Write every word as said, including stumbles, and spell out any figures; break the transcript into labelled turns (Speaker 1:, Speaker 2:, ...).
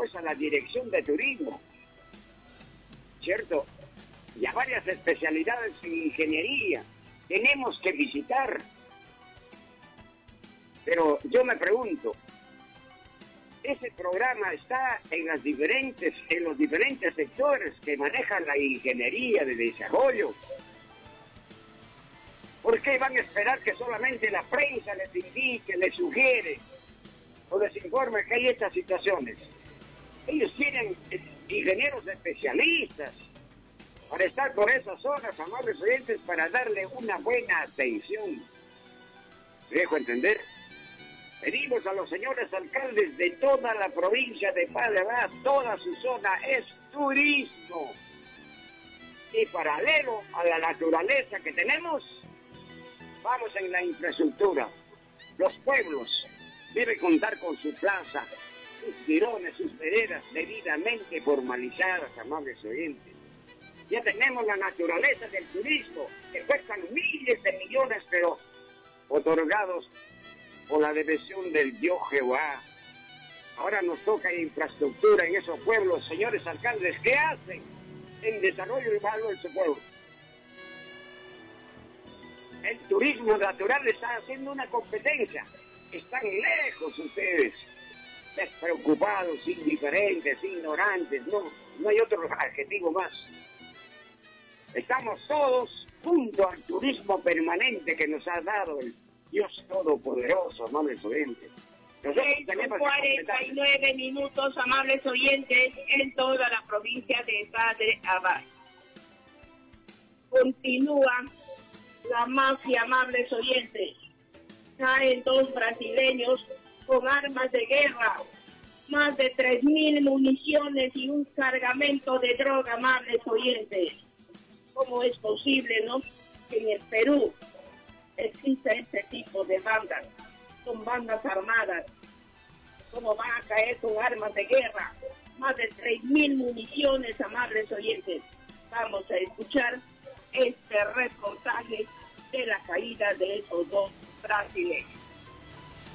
Speaker 1: pues a la Dirección de Turismo, ¿cierto? Y a varias especialidades en ingeniería. Tenemos que visitar. Pero yo me pregunto, ese programa está en las diferentes, en los diferentes sectores que manejan la ingeniería de desarrollo. ¿Por qué van a esperar que solamente la prensa les indique, les sugiere o les informe que hay estas situaciones? Ellos tienen ingenieros especialistas para estar por esas zonas, amables oyentes, para darle una buena atención. ¿Me dejo entender? Pedimos a los señores alcaldes de toda la provincia de Panamá, toda su zona es turismo. Y paralelo a la naturaleza que tenemos, vamos en la infraestructura. Los pueblos deben contar con su plaza, sus tirones, sus veredas debidamente formalizadas, amables oyentes. Ya tenemos la naturaleza del turismo, que cuestan miles de millones, pero otorgados por la dirección del Dios Jehová. Ahora nos toca infraestructura en esos pueblos, señores alcaldes. ¿Qué hacen en desarrollo urbano de su pueblo? El turismo natural está haciendo una competencia. Están lejos ustedes, despreocupados, indiferentes, ignorantes. No, no hay otro adjetivo más. Estamos todos junto al turismo permanente que nos ha dado el Dios Todopoderoso, amables oyentes.
Speaker 2: cuarenta y nueve minutos, amables oyentes, en toda la provincia de Padre Abad. Continúa la mafia, amables oyentes. Caen dos brasileños con armas de guerra, más de tres mil municiones y un cargamento de droga, amables oyentes. ¿Cómo es posible, no, que en el Perú existe este tipo de bandas? Son bandas armadas. ¿Cómo van a caer con armas de guerra? Más de tres mil municiones, amables oyentes. Vamos a escuchar este reportaje de la caída de esos dos brasileños.